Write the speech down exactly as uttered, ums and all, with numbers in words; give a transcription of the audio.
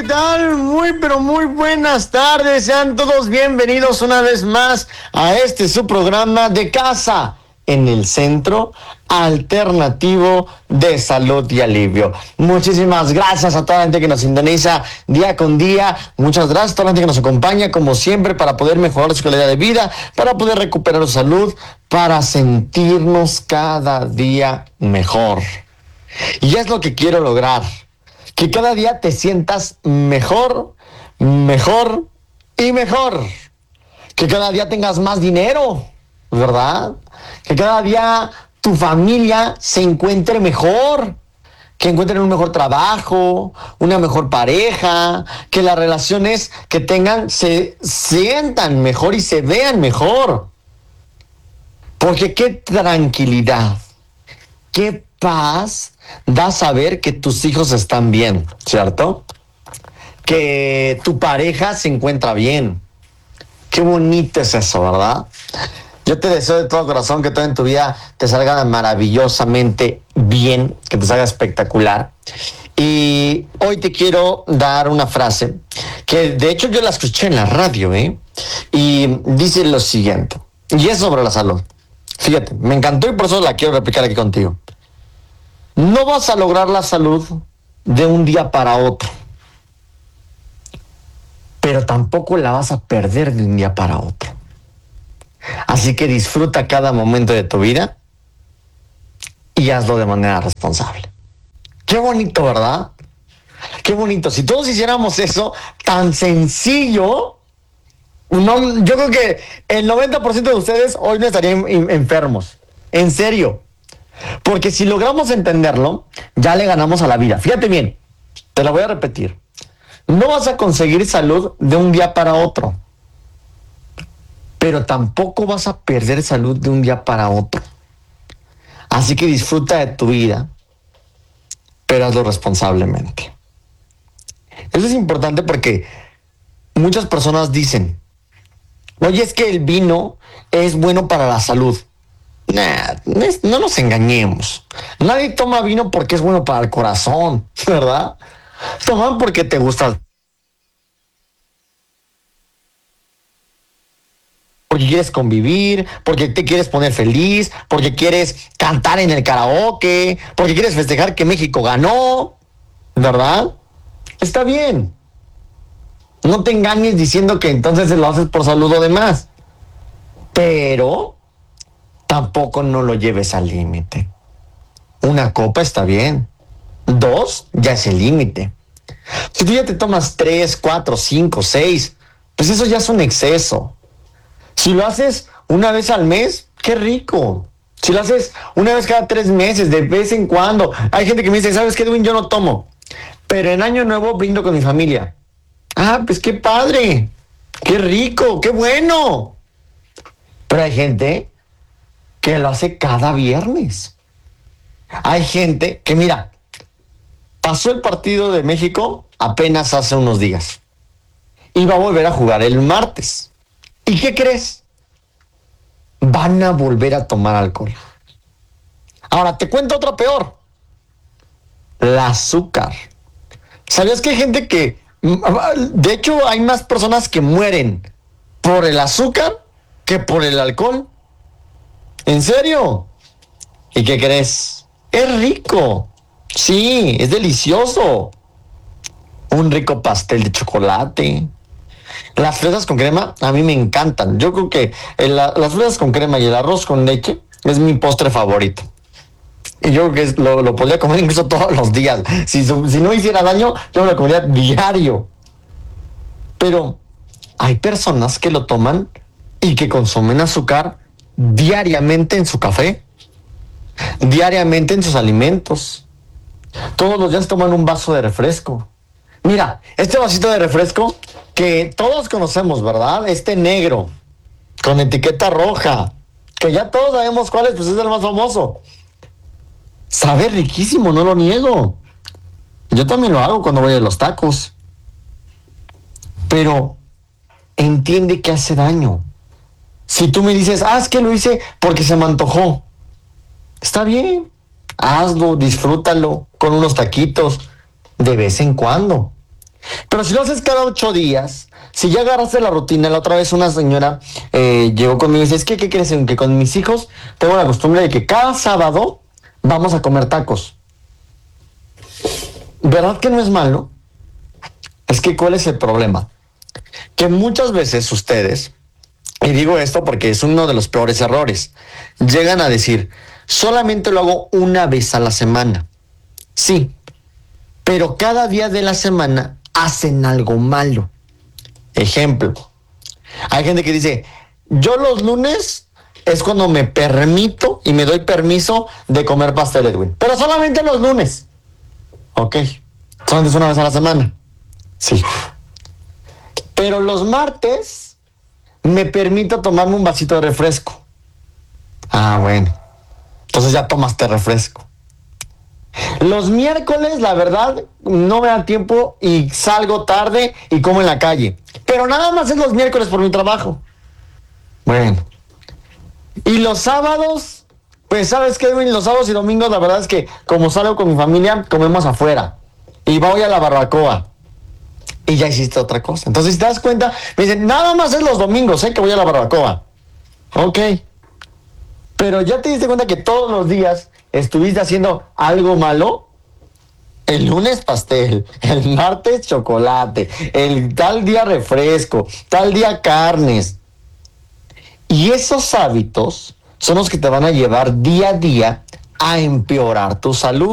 ¿qué tal? Muy, pero muy buenas tardes. Sean todos bienvenidos una vez más a este su programa de Casa en el Centro Alternativo de Salud y Alivio. Muchísimas gracias a toda la gente que nos sintoniza día con día. Muchas gracias a toda la gente que nos acompaña, como siempre, para poder mejorar su calidad de vida, para poder recuperar su salud, para sentirnos cada día mejor. Y es lo que quiero lograr. Que cada día te sientas mejor, mejor y mejor. Que cada día tengas más dinero, ¿verdad? Que cada día tu familia se encuentre mejor. Que encuentren un mejor trabajo, una mejor pareja. Que las relaciones que tengan se sientan mejor y se vean mejor. Porque qué tranquilidad, qué paz da saber que tus hijos están bien, ¿cierto? Que tu pareja se encuentra bien. Qué bonito es eso, ¿verdad? Yo te deseo de todo corazón que todo en tu vida te salga maravillosamente bien, que te salga espectacular. Y hoy te quiero dar una frase que de hecho yo la escuché en la radio, ¿eh? Y dice lo siguiente, y es sobre la salud. Fíjate, me encantó y por eso la quiero replicar aquí contigo. No vas a lograr la salud de un día para otro, pero tampoco la vas a perder de un día para otro. Así que disfruta cada momento de tu vida y hazlo de manera responsable. Qué bonito, ¿verdad? Qué bonito. Si todos hiciéramos eso tan sencillo, no, yo creo que el noventa por ciento de ustedes hoy no estarían enfermos. En serio. Porque si logramos entenderlo, ya le ganamos a la vida. Fíjate bien, te la voy a repetir. No vas a conseguir salud de un día para otro, pero tampoco vas a perder salud de un día para otro. Así que disfruta de tu vida, pero hazlo responsablemente. Eso es importante porque muchas personas dicen, oye, es que el vino es bueno para la salud. Nah, no nos engañemos. Nadie toma vino porque es bueno para el corazón, ¿verdad? Toman porque te gusta. Porque quieres convivir, porque te quieres poner feliz, porque quieres cantar en el karaoke, porque quieres festejar que México ganó, ¿verdad? Está bien. No te engañes diciendo que entonces lo haces por salud o demás. Pero tampoco no lo lleves al límite. Una copa está bien. Dos, ya es el límite. Si tú ya te tomas tres, cuatro, cinco, seis, pues eso ya es un exceso. Si lo haces una vez al mes, qué rico. Si lo haces una vez cada tres meses, de vez en cuando. Hay gente que me dice, ¿sabes qué, Edwin? Yo no tomo. Pero en Año Nuevo brindo con mi familia. Ah, pues qué padre. Qué rico, qué bueno. Pero hay gente que lo hace cada viernes. Hay gente que, mira, pasó el partido de México apenas hace unos días. Y va a volver a jugar el martes. ¿Y qué crees? Van a volver a tomar alcohol. Ahora, te cuento otra peor. El azúcar. ¿Sabías que hay gente que... De hecho, hay más personas que mueren por el azúcar que por el alcohol? ¿En serio? ¿Y qué crees? Es rico. Sí, es delicioso. Un rico pastel de chocolate. Las fresas con crema a mí me encantan. Yo creo que el, las fresas con crema y el arroz con leche es mi postre favorito. Y yo creo que es, lo, lo podría comer incluso todos los días. Si, si no hiciera daño, yo me lo comería diario. Pero hay personas que lo toman y que consumen azúcar diariamente en su café, diariamente en sus alimentos. Todos los días toman un vaso de refresco. Mira, este vasito de refresco que todos conocemos, ¿verdad? Este negro, con etiqueta roja, que ya todos sabemos cuál es, pues es el más famoso. Sabe riquísimo, no lo niego. Yo también lo hago cuando voy a los tacos. Pero entiende que hace daño. Si tú me dices, ah, es que lo hice porque se me antojó. Está bien, hazlo, disfrútalo con unos taquitos de vez en cuando. Pero si lo haces cada ocho días, si ya agarraste la rutina, la otra vez una señora eh, llegó conmigo y dice, es que, ¿qué crees? Que con mis hijos tengo la costumbre de que cada sábado vamos a comer tacos. ¿Verdad que no es malo? Es que, ¿cuál es el problema? Que muchas veces ustedes, y digo esto porque es uno de los peores errores, llegan a decir, solamente lo hago una vez a la semana. Sí, pero cada día de la semana hacen algo malo. Ejemplo, hay gente que dice, yo los lunes es cuando me permito y me doy permiso de comer pastel, Edwin, pero solamente los lunes. Ok, solamente es una vez a la semana. Sí. Pero los martes me permito tomarme un vasito de refresco. Ah, bueno. Entonces ya tomaste refresco. Los miércoles, la verdad, no me da tiempo y salgo tarde y como en la calle. Pero nada más es los miércoles por mi trabajo. Bueno. Y los sábados, pues sabes qué, los sábados y domingos, la verdad es que como salgo con mi familia, comemos afuera. Y voy a la barbacoa. Y ya hiciste otra cosa. Entonces, si te das cuenta, me dicen, nada más es los domingos, ¿eh? Que voy a la barbacoa. Ok. Pero ya te diste cuenta que todos los días estuviste haciendo algo malo. El lunes pastel, el martes chocolate, el tal día refresco, tal día carnes. Y esos hábitos son los que te van a llevar día a día a empeorar tu salud.